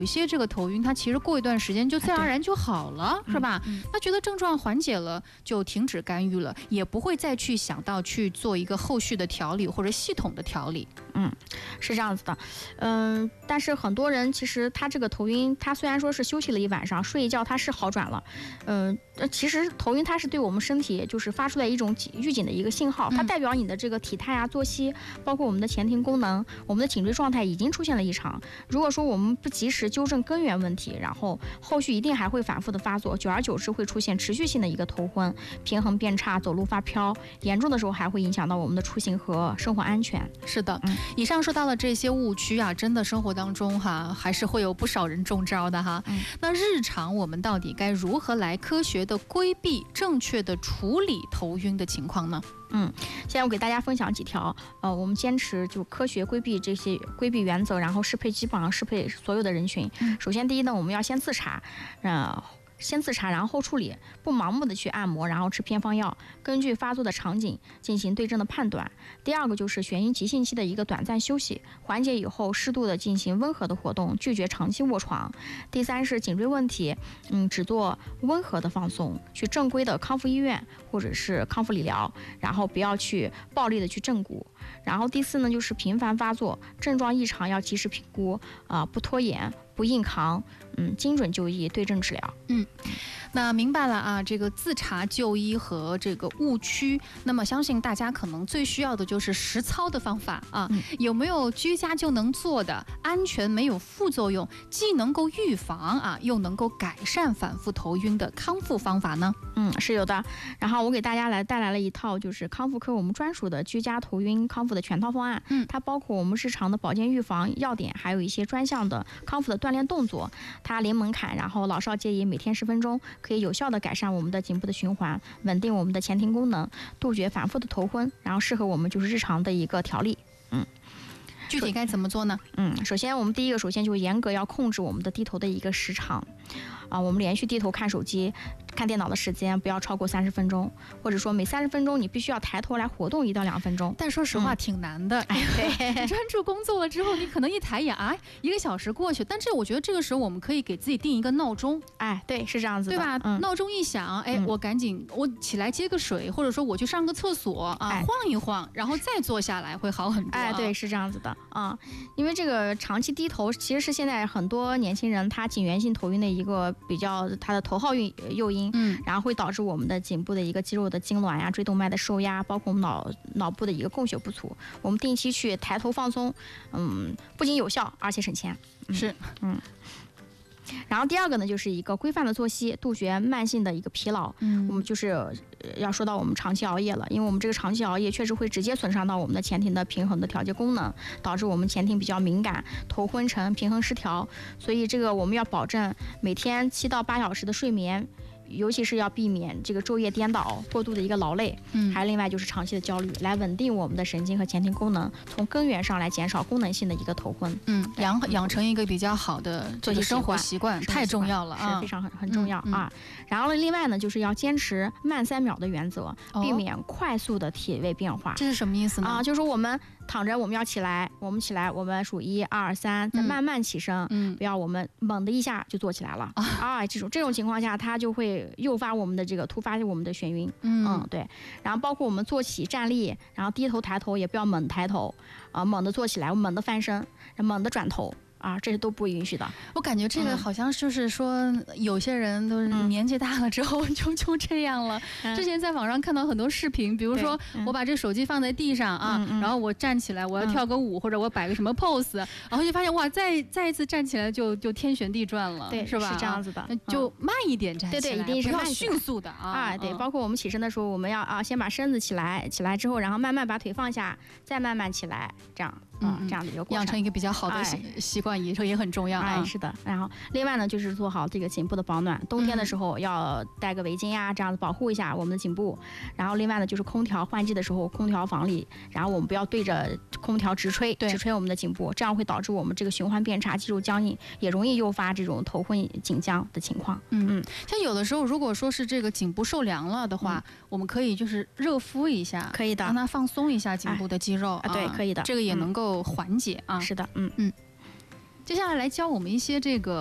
有些这个头晕，它其实过一段时间就自然而然就好了，是吧？那觉得症状缓解了，就停止干预了，也不会再去想到去做一个后续的调理或者系统的调理。 是这样子的，但是很多人其实他这个头晕，他虽然说是休息了一晚上，睡一觉他是好转了，其实头晕它是对我们身体就是发出来一种预警的一个信号，它代表你的这个体态啊、作息，包括我们的前庭功能、我们的颈椎状态已经出现了异常。如果说我们不及时纠正根源问题，然后后续一定还会反复的发作，久而久之会出现持续性的一个头昏、平衡变差、走路发飘，严重的时候还会影响到我们的出行和生活安全。 是的，以上说到了这些误区啊，真的生活当中还是会有不少人中招的哈。那日常我们到底该如何来科学的规避、正确的处理头晕的情况呢？现在我给大家分享几条，我们坚持就科学规避这些规避原则，然后适配基本上适配所有的人群。首先第一呢，我们要先自查，然后后处理，不盲目的去按摩，然后吃偏方药，根据发作的场景进行对症的判断。第二个就是选因急性期的一个短暂休息，缓解以后适度的进行温和的活动，拒绝长期卧床。第三是颈椎问题，只做温和的放松，去正规的康复医院或者是康复理疗，然后不要去暴力的去正骨。然后第四呢，就是频繁发作，症状异常要及时评估，不拖延，不硬扛，精准就医，对症治疗。那明白了啊，这个自查就医和这个误区，那么相信大家可能最需要的就是实操的方法啊，有没有居家就能做的、安全没有副作用，既能够预防啊，又能够改善反复头晕的康复方法呢？是有的。然后我给大家带来了一套就是康复科我们专属的居家头晕康复的全套方案。它包括我们日常的保健预防要点，还有一些专项的康复的锻炼动作。它零门槛，然后老少皆宜，每天10分钟，可以有效的改善我们的颈部的循环，稳定我们的前庭功能，杜绝反复的头昏，然后适合我们就是日常的一个调理。具体该怎么做呢？首先我们第一个，就是严格要控制我们的低头的一个时长我们连续低头看手机、看电脑的时间不要超过30分钟，或者说每30分钟你必须要抬头来活动1到2分钟。但说实话挺难的，对，专注工作了之后，你可能一抬眼1个小时过去，但是我觉得这个时候我们可以给自己定一个闹钟，对，是这样子的，对吧？闹钟一响，我赶紧我起来接个水，或者说我去上个厕所晃一晃，然后再坐下来会好很多。对，是这样子的因为这个长期低头其实是现在很多年轻人他颈源性头晕的一个比较他的头号诱因，然后会导致我们的颈部的一个肌肉的痉挛呀、椎动脉的受压，包括我们脑部的一个供血不足。我们定期去抬头放松，不仅有效，而且省钱。然后第二个呢，就是一个规范的作息，杜绝慢性的一个疲劳。我们就是要说到我们长期熬夜了，因为我们这个长期熬夜确实会直接损伤到我们的前庭的平衡的调节功能，导致我们前庭比较敏感，头昏沉、平衡失调。所以这个我们要保证每天7到8小时的睡眠。尤其是要避免这个昼夜颠倒、过度的一个劳累，还有另外就是长期的焦虑，来稳定我们的神经和前庭功能，从根源上来减少功能性的一个头昏。养成一个比较好的这个生活习惯太重要了是非常很重要然后另外呢，就是要坚持慢3秒的原则，避免快速的体位变化。这是什么意思呢？就是说我们躺着，我们要起来，我们数1、2、3，再慢慢起身，不要我们猛的一下就坐起来了这种情况下，它就会诱发我们的这个突发我们的眩晕。对。然后包括我们坐起站立，然后低头抬头也不要猛抬头猛地坐起来，猛地翻身，猛地转头。这些都不允许的。我感觉这个好像就是说，有些人都是年纪大了之后就这样了。之前在网上看到很多视频，比如说我把这手机放在地上然后我站起来，我要跳个舞，或者我摆个什么 pose， 然后就发现哇，再一次站起来就天旋地转了，对，是吧？是这样子的，就慢一点站起来，对，一定是慢迅速的对，包括我们起身的时候，我们要先把身子起来之后，然后慢慢把腿放下，再慢慢起来，这样这样的一个过程，养成一个比较好的习惯。也很重要是的。然后另外呢，就是做好这个颈部的保暖，冬天的时候要戴个围巾呀，这样子保护一下我们的颈部。然后另外呢，就是空调换季的时候，空调房里，然后我们不要对着空调直吹我们的颈部，这样会导致我们这个循环变差，肌肉僵硬，也容易诱发这种头昏颈僵的情况。像有的时候如果说是这个颈部受凉了的话，我们可以就是热敷一下，可以的，让它放松一下颈部的肌肉对，可以的，这个也能够缓解是的。 接下来来教我们一些这个